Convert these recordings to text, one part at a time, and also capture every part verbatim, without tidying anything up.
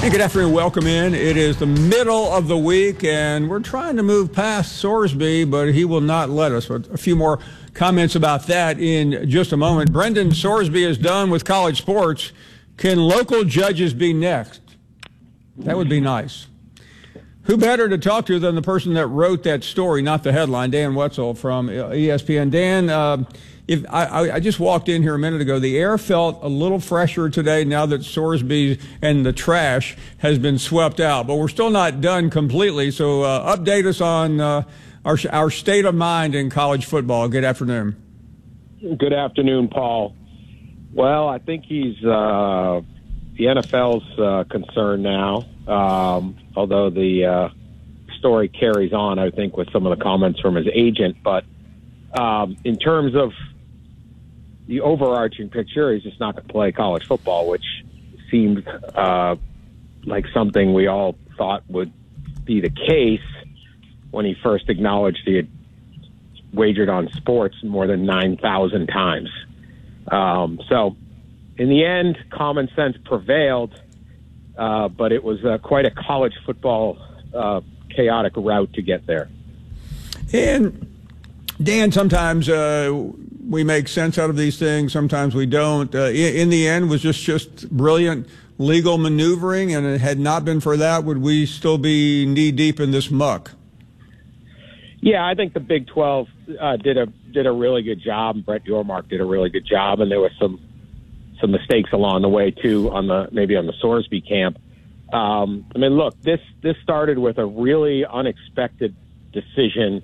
Hey, good afternoon. Welcome in. It is the middle of the week, and we're trying to move past Sorsby, but he will not let us. But a few more comments about that in just a moment. Brendan Sorsby is done with college sports. Can local judges be next? That would be nice. Who better to talk to than the person that wrote that story, not the headline, Dan Wetzel from E S P N. Dan, uh, if I, I just walked in here a minute ago. The air felt a little fresher today now that Sorsby and the trash has been swept out, but we're still not done completely. So uh, update us on uh, our, our state of mind in college football. Good afternoon. Good afternoon, Paul. Well, I think he's uh, the N F L's uh, concern now, um, although the uh, story carries on, I think, with some of the comments from his agent. But um, in terms of the overarching picture, he's just not going to play college football, which seemed uh, like something we all thought would be the case when he first acknowledged he had wagered on sports more than nine thousand times. Um, so in the end, common sense prevailed, uh, but it was uh, quite a college football uh, chaotic route to get there. And Dan, sometimes uh, we make sense out of these things, sometimes we don't. Uh, in, in the end, was just just brilliant legal maneuvering, and it had not been for that, would we still be knee deep in this muck? Yeah, I think the Big twelve uh, did a did a really good job. Brett Yormark did a really good job, and there were some some mistakes along the way too on the maybe on the Sorsby camp. Um, I mean, look, this this started with a really unexpected decision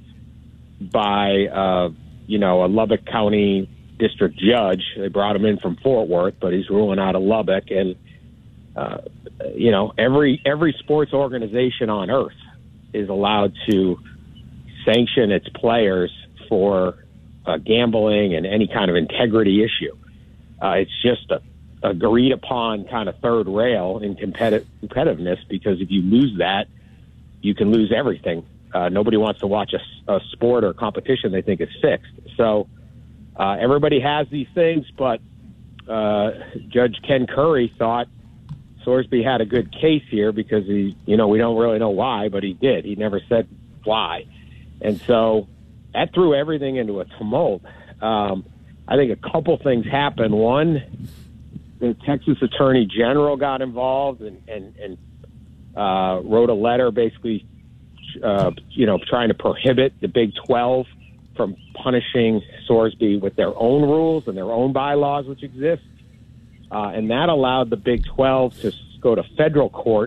by uh, you know a Lubbock County district judge. They brought him in from Fort Worth, but he's ruling out of Lubbock, and uh, you know every every sports organization on earth is allowed to sanction its players for uh, gambling and any kind of integrity issue. Uh, it's just a agreed upon kind of third rail in competi- competitiveness, because if you lose that, you can lose everything. Uh, nobody wants to watch a, a sport or competition they think is fixed. So uh, everybody has these things, but uh, Judge Ken Curry thought Sorsby had a good case here because he, you know, we don't really know why, but he did. He never said why. And so that threw everything into a tumult. Um, I think a couple things happened. One, the Texas Attorney General got involved and, and, and uh, wrote a letter basically, uh, you know, trying to prohibit the Big twelve from punishing Sorsby with their own rules and their own bylaws, which exist. Uh, and that allowed the Big twelve to go to federal court.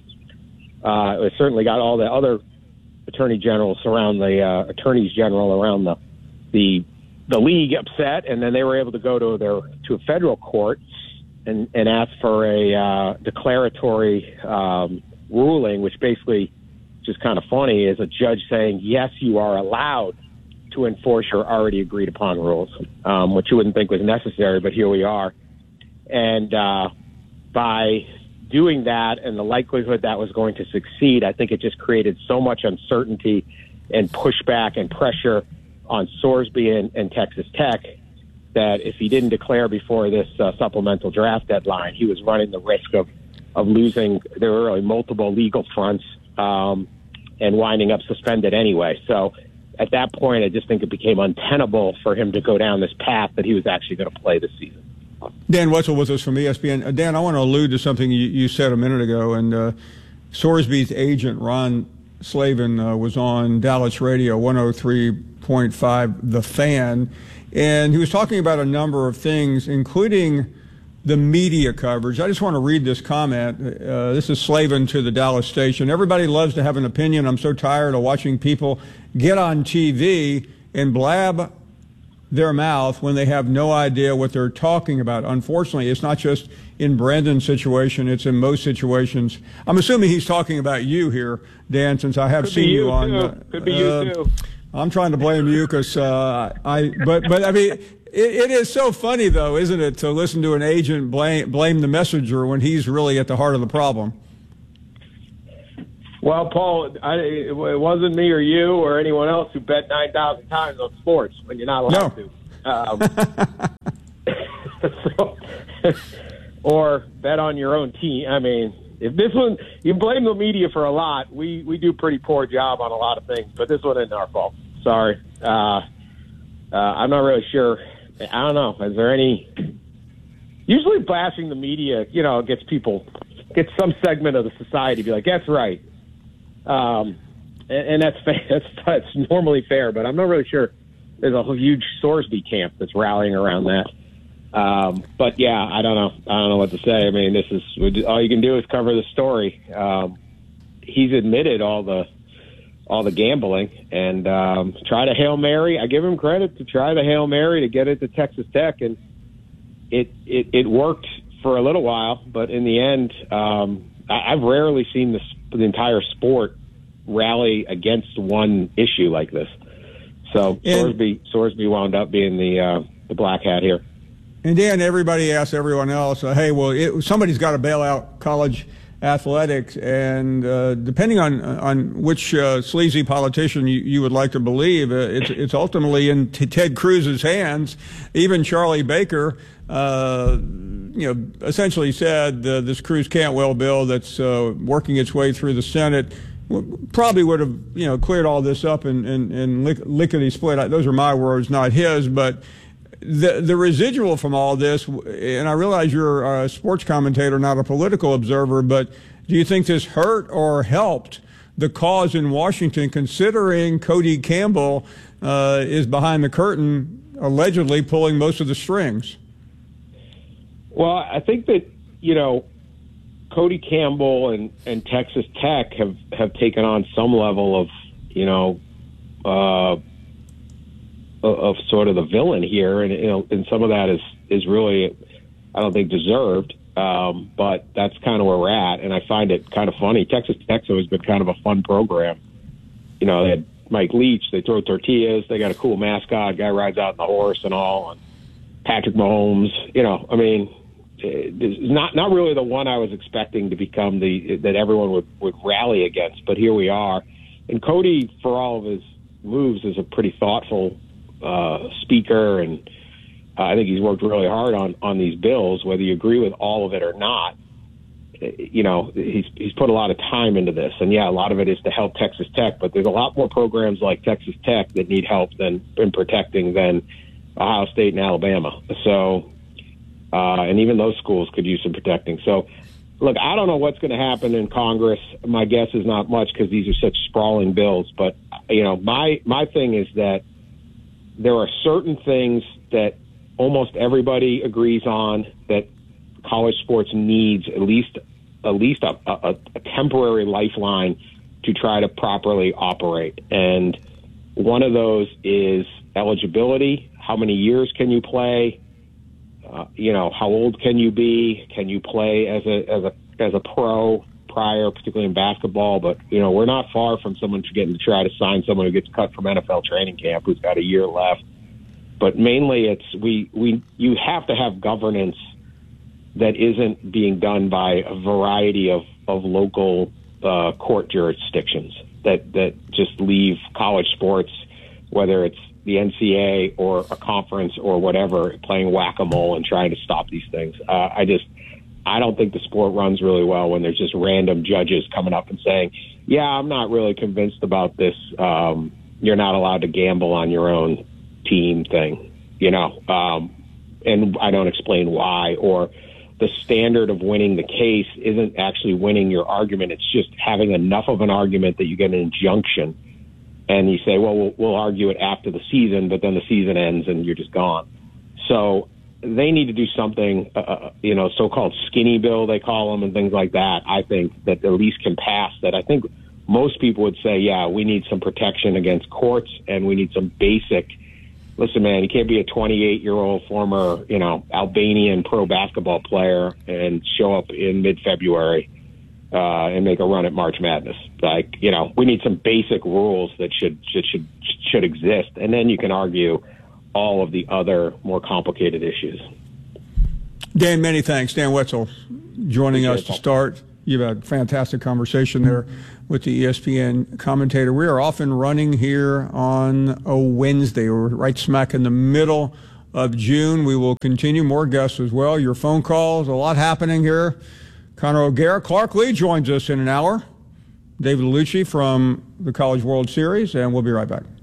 Uh, it certainly got all the other attorney generals around the uh, attorneys general around the, the the league upset, and then they were able to go to their to a federal court and, and ask for a uh, declaratory um, ruling, which basically, just kind of funny, is a judge saying yes, you are allowed to enforce your already agreed upon rules, um, which you wouldn't think was necessary, but here we are. And uh, by doing that and the likelihood that was going to succeed, I think it just created so much uncertainty and pushback and pressure on Sorsby and, and Texas Tech that if he didn't declare before this uh, supplemental draft deadline, he was running the risk of, of losing. There were really multiple legal fronts um, and winding up suspended anyway. So at that point, I just think it became untenable for him to go down this path that he was actually going to play this season. Dan Wetzel with us from E S P N. Uh, Dan, I want to allude to something you, you said a minute ago. And uh, Sorsby's agent, Ron Slavin, uh, was on Dallas Radio one oh three point five, The Fan. And he was talking about a number of things, including the media coverage. I just want to read this comment. Uh, this is Slavin to the Dallas station. Everybody loves to have an opinion. I'm so tired of watching people get on T V and blab their mouth when they have no idea what they're talking about. Unfortunately, it's not just in Brandon's situation, it's in most situations. I'm assuming he's talking about you here, Dan, since I have Could seen you, you on. Uh, Could be uh, you too. I'm trying to blame you because uh, I, but but I mean, it, it is so funny though, isn't it, to listen to an agent blame blame the messenger when he's really at the heart of the problem. Well, Paul, I, it wasn't me or you or anyone else who bet nine thousand times on sports when you're not allowed no. to. Um, so, or bet on your own team. I mean, if this one, you blame the media for a lot. We we do pretty poor job on a lot of things, but this one isn't our fault. Sorry. Uh, uh, I'm not really sure. I don't know. Is there any? Usually, bashing the media, you know, gets people, gets some segment of the society to be like, that's right. Um, and, and that's, that's that's normally fair, but I'm not really sure. There's a huge Sorsby camp that's rallying around that. Um, but yeah, I don't know. I don't know what to say. I mean, this is all you can do is cover the story. Um, he's admitted all the all the gambling and um, try to Hail Mary. I give him credit to try the Hail Mary to get it to Texas Tech, and it it, it worked for a little while. But in the end, um, I, I've rarely seen this, the entire sport rally against one issue like this. So and, Sorsby, Sorsby wound up being the uh, the black hat here. And then everybody asks everyone else, uh, hey, well, it, somebody's got to bail out college athletics, and uh, depending on on which uh, sleazy politician you, you would like to believe, uh, it's it's ultimately in t- Ted Cruz's hands. Even Charlie Baker, uh, you know, essentially said uh, this Cruz-Cantwell bill that's uh, working its way through the Senate probably would have, you know, cleared all this up and, and, and lick, lickety split. Those are my words, not his. But the the residual from all this, and I realize you're a sports commentator, not a political observer, but do you think this hurt or helped the cause in Washington, considering Cody Campbell uh, is behind the curtain, allegedly pulling most of the strings? Well, I think that, you know, Cody Campbell and, and Texas Tech have, have taken on some level of, you know, uh, of sort of the villain here. And, you know, and some of that is, is really, I don't think, deserved. Um, but that's kind of where we're at. And I find it kind of funny. Texas Tech's always been kind of a fun program. You know, they had Mike Leach. They throw tortillas. They got a cool mascot. Guy rides out on the horse and all. And Patrick Mahomes, you know, I mean, it's not not really the one I was expecting to become the that everyone would, would rally against, but here we are. And Cody, for all of his moves, is a pretty thoughtful uh, speaker, and uh, I think he's worked really hard on, on these bills, whether you agree with all of it or not. You know, he's he's put a lot of time into this, and yeah, a lot of it is to help Texas Tech, but there's a lot more programs like Texas Tech that need help than in protecting than Ohio State and Alabama. So. Uh, and even those schools could use some protecting. So, look, I don't know what's going to happen in Congress. My guess is not much because these are such sprawling bills. But, you know, my, my thing is that there are certain things that almost everybody agrees on that college sports needs at least at least a, a, a temporary lifeline to try to properly operate. And one of those is eligibility. How many years can you play? Uh, you know, how old can you be? Can you play as a as a as a pro prior, particularly in basketball? But you know, we're not far from someone getting to try to sign someone who gets cut from N F L training camp who's got a year left. But mainly, it's we we you have to have governance that isn't being done by a variety of of local uh, court jurisdictions that that just leave college sports, whether it's the N C A A or a conference or whatever, playing whack-a-mole and trying to stop these things. Uh, I just, I don't think the sport runs really well when there's just random judges coming up and saying, yeah, I'm not really convinced about this. Um, you're not allowed to gamble on your own team thing, you know, um, and I don't explain why, or the standard of winning the case isn't actually winning your argument. It's just having enough of an argument that you get an injunction. And you say, well, well, we'll argue it after the season, but then the season ends and you're just gone. So they need to do something, uh, you know, so-called skinny bill, they call them, and things like that, I think, that at least can pass. That I think most people would say, yeah, we need some protection against courts, and we need some basic, listen, man, you can't be a twenty-eight-year-old former, you know, Albanian pro basketball player and show up in mid-February Uh, and make a run at March Madness. Like, you know, we need some basic rules that should should should should exist, and then you can argue all of the other more complicated issues. Dan, many thanks. Dan Wetzel joining us to start. You've had a fantastic conversation there with the E S P N commentator. We are off and running here on a Wednesday. We're right smack in the middle of June. We will continue more guests as well. Your phone calls, a lot happening here. Conor O'Gara. Clark Lee joins us in an hour. David Lucci from the College World Series, and we'll be right back.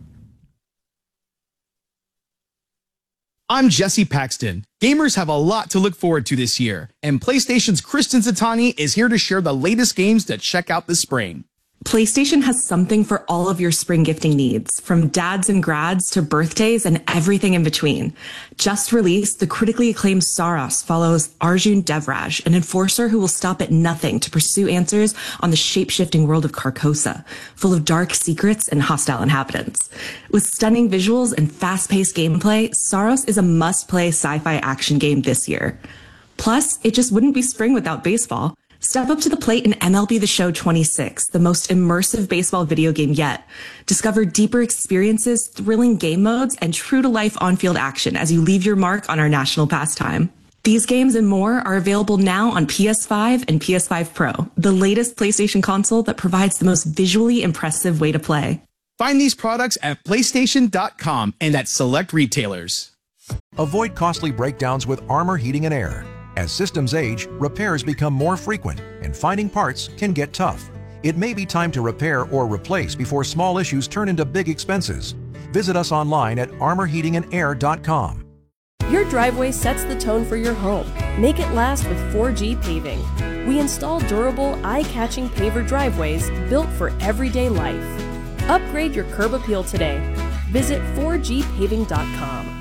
I'm Jesse Paxton. Gamers have a lot to look forward to this year, and PlayStation's Kristen Zatani is here to share the latest games to check out this spring. PlayStation has something for all of your spring gifting needs, from dads and grads to birthdays and everything in between. Just released, the critically acclaimed Saros follows Arjun Devraj, an enforcer who will stop at nothing to pursue answers on the shape-shifting world of Carcosa, full of dark secrets and hostile inhabitants. With stunning visuals and fast-paced gameplay, Saros is a must-play sci-fi action game this year. Plus, it just wouldn't be spring without baseball. Step up to the plate in M L B The Show twenty-six, the most immersive baseball video game yet. Discover deeper experiences, thrilling game modes, and true-to-life on-field action as you leave your mark on our national pastime. These games and more are available now on P S five and P S five Pro, the latest PlayStation console that provides the most visually impressive way to play. Find these products at PlayStation dot com and at select retailers. Avoid costly breakdowns with Armor Heating and Air. As systems age, repairs become more frequent, and finding parts can get tough. It may be time to repair or replace before small issues turn into big expenses. Visit us online at armor heating and air dot com. Your driveway sets the tone for your home. Make it last with four G Paving. We install durable, eye-catching paver driveways built for everyday life. Upgrade your curb appeal today. Visit four G paving dot com.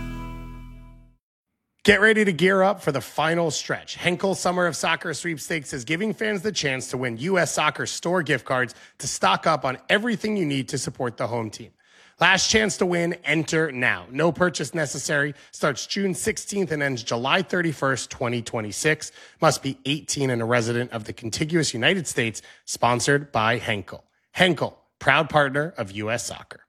Get ready to gear up for the final stretch. Henkel Summer of Soccer Sweepstakes is giving fans the chance to win U S Soccer store gift cards to stock up on everything you need to support the home team. Last chance to win, enter now. No purchase necessary. Starts June sixteenth and ends July thirty-first, twenty twenty-six. Must be eighteen and a resident of the contiguous United States. Sponsored by Henkel. Henkel, proud partner of U S Soccer.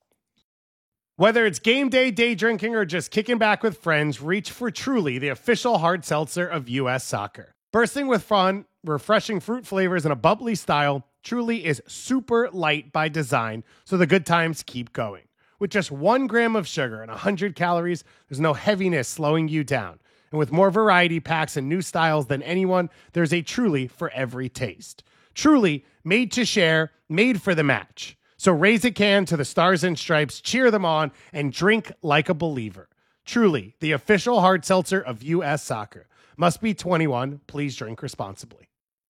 Whether it's game day, day drinking, or just kicking back with friends, reach for Truly, the official hard seltzer of U S Soccer. Bursting with fun, refreshing fruit flavors, and a bubbly style, Truly is super light by design, so the good times keep going. With just one gram of sugar and one hundred calories, there's no heaviness slowing you down. And with more variety packs and new styles than anyone, there's a Truly for every taste. Truly, made to share, made for the match. So raise a can to the Stars and Stripes, cheer them on, and drink like a believer. Truly, the official hard seltzer of U S Soccer. Must be twenty-one. Please drink responsibly.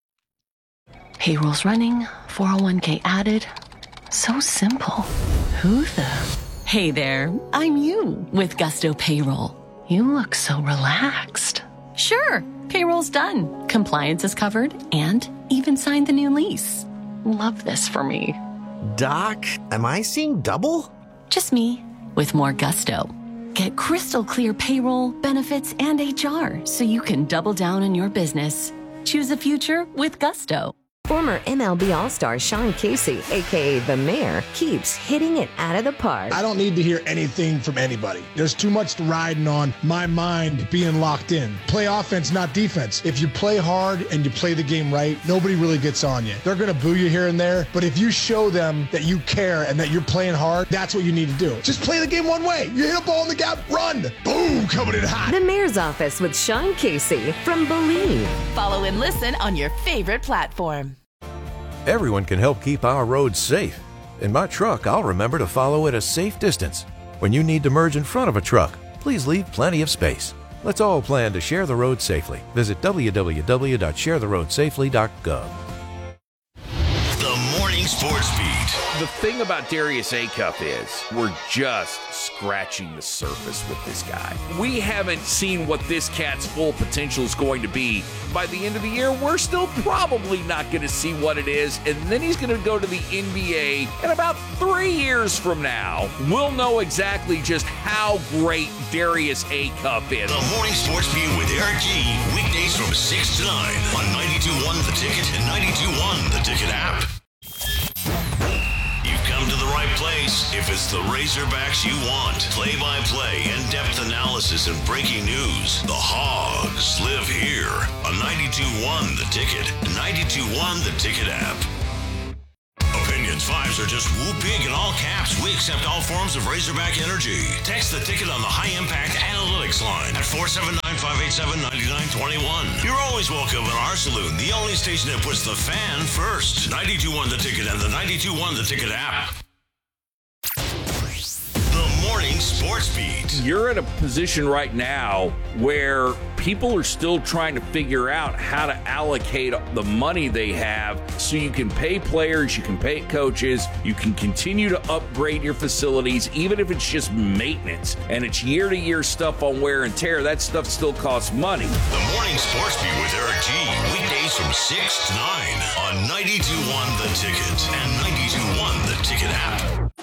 Payroll's running, four oh one k added. So simple. Who the? Hey there, I'm you with Gusto Payroll. You look so relaxed. Sure, payroll's done. Compliance is covered and even signed the new lease. Love this for me. Doc, am I seeing double? Just me, with more gusto. Get crystal clear payroll, benefits, and H R so you can double down on your business. Choose a future with gusto. Former M L B All-Star Sean Casey, a k a. The Mayor, keeps hitting it out of the park. I don't need to hear anything from anybody. There's too much riding on my mind being locked in. Play offense, not defense. If you play hard and you play the game right, nobody really gets on you. They're going to boo you here and there, but if you show them that you care and that you're playing hard, that's what you need to do. Just play the game one way. You hit a ball in the gap, run. Boom, coming in hot. The Mayor's Office with Sean Casey from Believe. Follow and listen on your favorite platform. Everyone can help keep our roads safe. In my truck, I'll remember to follow at a safe distance. When you need to merge in front of a truck, please leave plenty of space. Let's all plan to share the road safely. Visit w w w dot share the road safely dot gov. The Morning Sports Beat. The thing about Darius Acuff is we're just scratching the surface with this guy. We haven't seen what this cat's full potential is going to be. By the end of the year, we're still probably not going to see what it is, and then he's going to go to the N B A, and about three years from now, we'll know exactly just how great Darius Acuff is. The Morning Sports Beat with Eric G. Weekdays from six to nine on ninety-two point one The Ticket and ninety-two point one The Ticket app. Come to the right place if it's the Razorbacks you want. Play-by-play, in-depth analysis, and breaking news. The Hogs live here on ninety-two point one The Ticket and ninety-two point one The Ticket app. Opinions fives are just whoop big in all caps. We accept all forms of Razorback energy. Text the ticket on the High Impact Analytics line at four seven nine, five eight seven, nine nine two one. You're always welcome in our saloon, the only station that puts the fan first. ninety-two point one The Ticket and the ninety-two point one The Ticket app. The Morning Sports Beat. You're in a position right now where people are still trying to figure out how to allocate the money they have so you can pay players, you can pay coaches, you can continue to upgrade your facilities, even if it's just maintenance and it's year-to-year stuff on wear and tear. That stuff still costs money. The Morning Sports Beat with Eric G. Weekdays from six to nine on ninety-two point one The Ticket and ninety-two point one The Ticket app.